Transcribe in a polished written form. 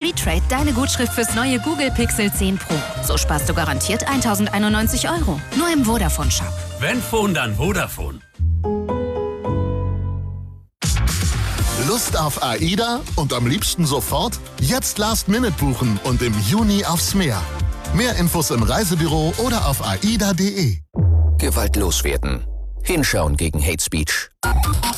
WeTrade deine Gutschrift fürs neue Google Pixel 10 Pro. So sparst du garantiert 1.091 €. Nur im Vodafone-Shop. Wenn Phone, dann Vodafone. Lust auf AIDA und am liebsten sofort? Jetzt Last-Minute buchen und im Juni aufs Meer. Mehr Infos im Reisebüro oder auf aida.de. Gewaltlos werden. Hinschauen gegen Hate Speech.